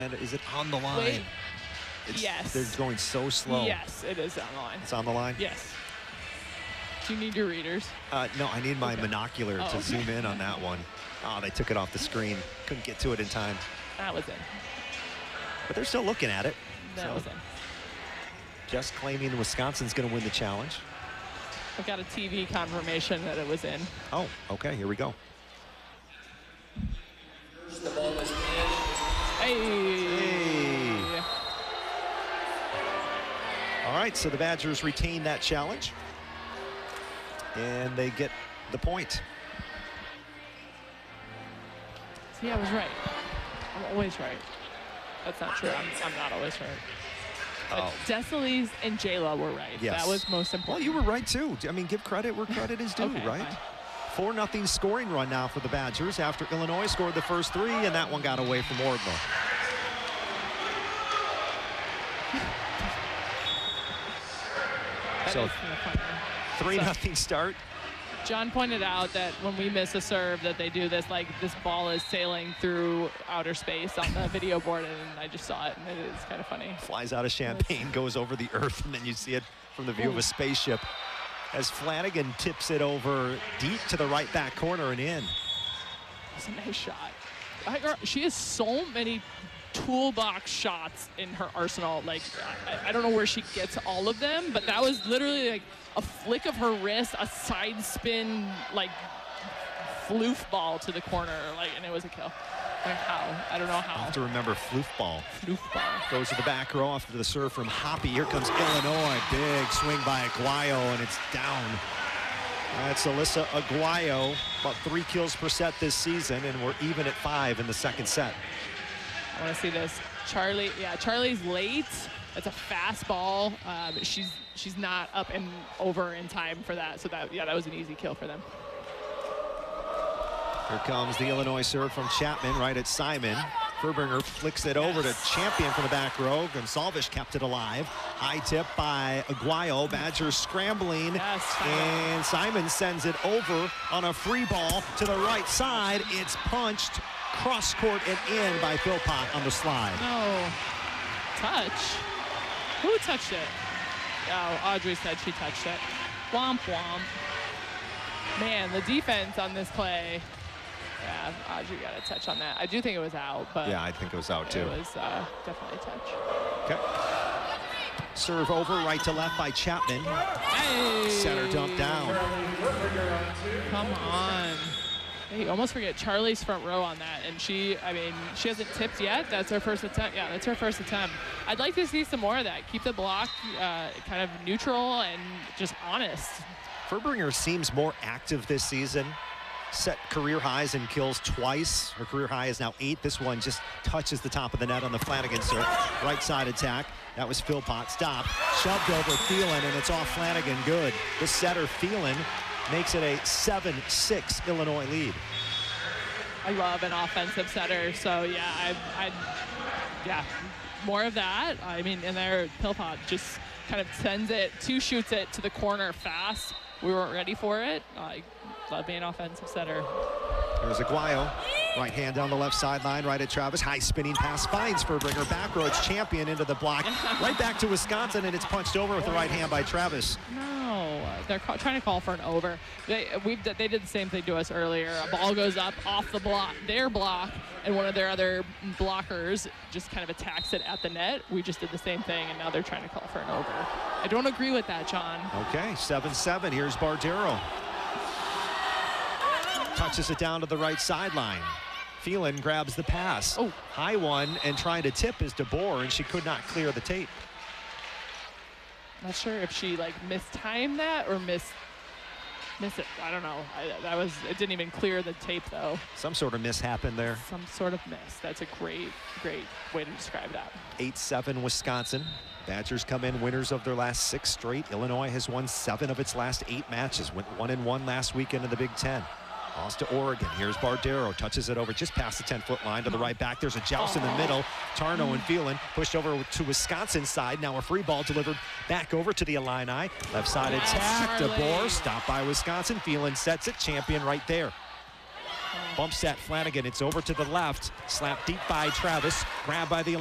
And is it on the line? Wait. Yes. They're going so slow. Yes, it is on the line. It's on the line? Yes. Do you need your readers? No, I need my monocular to zoom in on that one. Oh, they took it off the screen. Couldn't get to it in time. That was in. But they're still looking at it. That was in. Just claiming Wisconsin's going to win the challenge. I've got a TV confirmation that it was in. Oh, okay. Here we go. The ball is in. Hey. All right, so the Badgers retain that challenge. And they get the point. See, I was right. I'm always right. That's not true. I'm not always right. But Desalise and Jayla were right. Yes. That was most important. Well, you were right, too. I mean, give credit where credit is due, Okay, right? fine. 4-0 scoring run now for the Badgers after Illinois scored the first three, and that one got away from Ordinal. So 3-0 start. John pointed out that when we miss a serve that they do this, like this ball is sailing through outer space on the video board, and I just saw it, and it is kind of funny. Flies out of Champaign, goes over the earth, and then you see it from the view of a spaceship as Flanagan tips it over deep to the right back corner and in. That's a nice shot. She has so many toolbox shots in her arsenal. Like, I don't know where she gets all of them, but that was literally like a flick of her wrist, a side spin, like floof ball to the corner, like, and it was a kill. Like how? I don't know how. I have to remember floof ball. Floof ball. Goes to the back row after the serve from Hoppy. Here comes Illinois. Big swing by Aguayo, and it's down. That's Alyssa Aguayo. About 3 kills per set this season, and we're even at 5 in the second set. I want to see this. Charlie, yeah, Charlie's late. That's a fast ball. She's not up and over in time for that. So that was an easy kill for them. Here comes the Illinois serve from Chapman right at Simon. Furbringer flicks it over to Champion from the back row. Gonsalves kept it alive. High tip by Aguayo. Badgers scrambling. And Simon sends it over on a free ball to the right side. It's punched cross court and in by Philpott on the slide. No. Touch? Who touched it? Oh, Audrey said she touched it. Womp womp. Man, the defense on this play. Yeah, Audrey got a touch on that. I do think it was out, but yeah, I think it was out too. It was definitely a touch. Okay. Serve over right to left by Chapman. Hey! Center dump down. Come on. Hey, you almost forget Charlie's front row on that, and she hasn't tipped yet. That's her first attempt. Yeah, that's her first attempt. I'd like to see some more of that. Keep the block kind of neutral and just honest. Furbringer seems more active this season. Set career highs and kills twice. Her career high is now 8. This one just touches the top of the net on the Flanagan serve. Right side attack. That was Philpott. Stop. Shoved over Thielen, and it's off Flanagan. Good. The setter, Thielen, makes it a 7-6 Illinois lead. I love an offensive setter, so yeah, yeah, more of that. I mean, and there, Philpott just kind of sends it, shoots it to the corner fast. We weren't ready for it. I love being an offensive setter. There's Aguayo. Right hand down the left sideline, right at Travis. High spinning pass finds Furbringer. Back row, it's Champion into the block. Right back to Wisconsin, and it's punched over with the right hand by Travis. No, they're trying to call for an over. They did the same thing to us earlier. A ball goes up off the block, their block, and one of their other blockers just kind of attacks it at the net. We just did the same thing, and now they're trying to call for an over. I don't agree with that, John. Okay, 7-7. Here's Bardero. Touches it down to the right sideline. Thielen grabs the pass. Oh. High one, and trying to tip is DeBoer, and she could not clear the tape. Not sure if she like mistimed that or miss it. I don't know. It didn't even clear the tape though. Some sort of miss happened there. Some sort of miss. That's a great way to describe that. 8-7 Wisconsin. Badgers come in winners of their last 6 straight. Illinois has won 7 of its last 8 matches. Went 1-1 last weekend in the Big Ten. Lost to Oregon. Here's Bardero. Touches it over just past the 10-foot line to the right back. There's a joust in the middle. Tarno and Thielen pushed over to Wisconsin's side. Now a free ball delivered back over to the Illini. Left side attack. DeBoer stopped by Wisconsin. Thielen sets it. Champion right there. Bumps that Flanagan. It's over to the left. Slapped deep by Travis. Grabbed by the